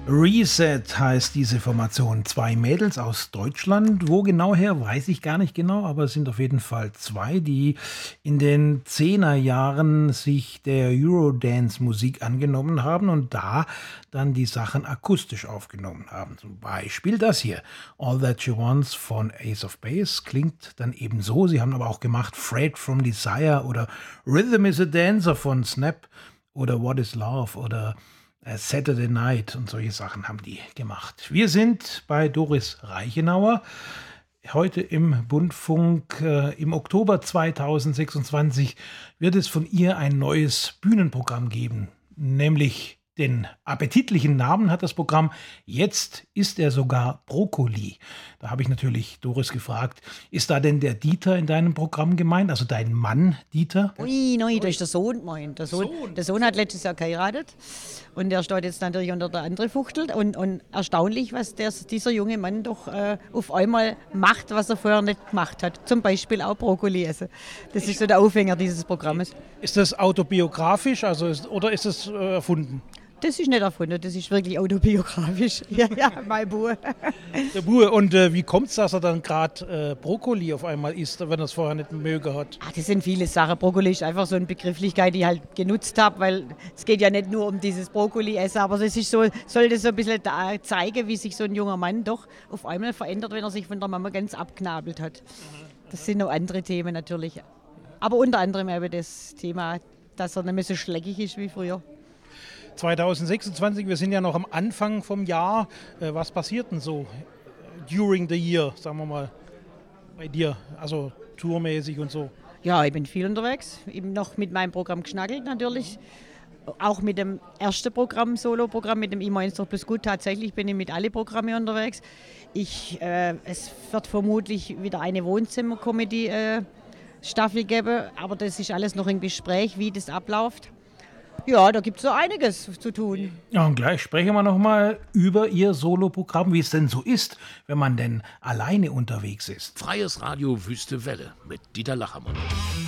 Reset heißt diese Formation. 2 Mädels aus Deutschland. Wo genau her, weiß ich gar nicht genau, aber es sind auf jeden Fall 2, die in den 10er Jahren sich der Eurodance-Musik angenommen haben und da dann die Sachen akustisch aufgenommen haben. Zum Beispiel das hier. All That She Wants von Ace of Base klingt dann eben so. Sie haben aber auch gemacht Freight from Desire oder Rhythm is a Dancer von Snap oder What is Love oder Saturday Night und solche Sachen haben die gemacht. Wir sind bei Doris Reichenauer, heute im Bundfunk. Im Oktober 2026 wird es von ihr ein neues Bühnenprogramm geben, nämlich den appetitlichen Namen hat das Programm. Jetzt ist er sogar Brokkoli. Da habe ich natürlich Doris gefragt, ist da denn der Dieter in deinem Programm gemeint, also dein Mann Dieter? Ui, nein, da ist der Sohn gemeint. Der Sohn hat letztes Jahr geheiratet und der steht jetzt natürlich unter der anderen Fuchtel. Und erstaunlich, was dieser junge Mann doch auf einmal macht, was er vorher nicht gemacht hat. Zum Beispiel auch Brokkoli essen. Das ist so der Aufhänger dieses Programmes. Ist das autobiografisch oder ist es erfunden? Das ist nicht erfunden, das ist wirklich autobiografisch. Ja, mein Bub. Der Bub. Und wie kommt es, dass er dann gerade Brokkoli auf einmal isst, wenn er es vorher nicht mögen hat? Das sind viele Sachen. Brokkoli ist einfach so eine Begrifflichkeit, die ich halt genutzt habe, weil es geht ja nicht nur um dieses Brokkoli-Essen, aber es ist so, soll das so ein bisschen zeigen, wie sich so ein junger Mann doch auf einmal verändert, wenn er sich von der Mama ganz abknabelt hat. Das sind noch andere Themen natürlich. Aber unter anderem eben das Thema, dass er nicht mehr so schleckig ist wie früher. 2026, wir sind ja noch am Anfang vom Jahr. Was passiert denn so during the year, sagen wir mal, bei dir, also tourmäßig und so? Ja, ich bin viel unterwegs, eben noch mit meinem Programm Geschnackelt natürlich, auch mit dem ersten Programm, Solo-Programm, mit dem Immer ist doch bloß gut. Tatsächlich bin ich mit allen Programmen unterwegs. Es wird vermutlich wieder eine Wohnzimmer-Comedy-Staffel geben, aber das ist alles noch im Gespräch, wie das abläuft. Ja, da gibt es so einiges zu tun. Ja, und gleich sprechen wir nochmal über Ihr Soloprogramm, wie es denn so ist, wenn man denn alleine unterwegs ist. Freies Radio Wüste Welle mit Dieter Lachermann.